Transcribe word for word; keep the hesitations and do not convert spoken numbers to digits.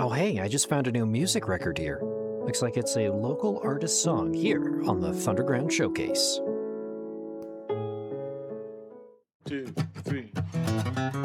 Oh, hey, I just found a new music record here. Looks like it's a local artist song here on the Thunderground Showcase. Two, three.